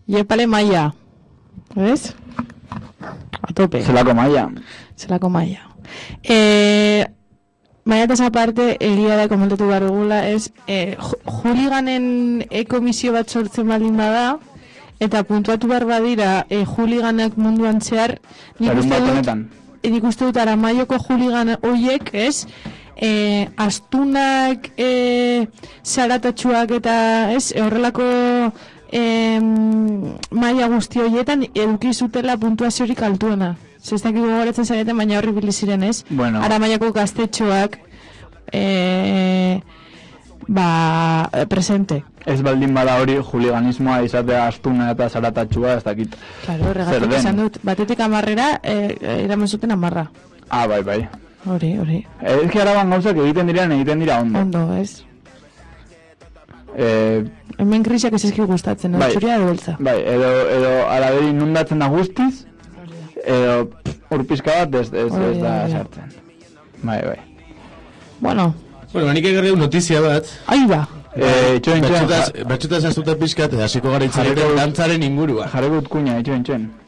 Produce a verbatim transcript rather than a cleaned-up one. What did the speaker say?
Iepale maia. ¿Ves? A tope. Zelako maia. Zelako maia. Eh, Maiataz aparte, egia da komentatu behar dugula, ez, eh, juliganen komisio bat sortzen baldin bada, eta puntuatu behar badira eh, juliganak munduan zehar, nik uste dut, nik uste dut Aramaioko juligan horiek, ez, eh, astunak, eh, zaratatxuak eta, ez, horrelako eh, maila guzti horietan eduki zutela puntuaziorik altuena. Zestak gogoratzen zareten, baina horri biliziren, ez? Bueno. Aramaiako gaztetxoak e, ba, presente. Ez baldin bada hori juliganismoa izatea astuna eta zaratatxua ez dakit. Claro, regatik esan dut. Batetik amarrera, e, eramen zuten amarra. Ah, bai, bai. Hori, hori. Ez ki araban gauzak egiten direan egiten dira ondo. Ondo, ez? Eh, Hemen krisiak ez ezki gustatzen, no? Bai, Txuria edo beltza. Bai, edo, edo alaberi inundatzen da guztiz, edo urpizka bat ez, ez, ez da sartzen. Bai, bai. Bueno. Bueno, nik egarri un notizia bat. Ai ba. Eh, txoen, txoen. Bertxutaz astuta pixkat, hasiko gara itzaren dantzaren ingurua. Jarri gut kuña, txoen, txoen.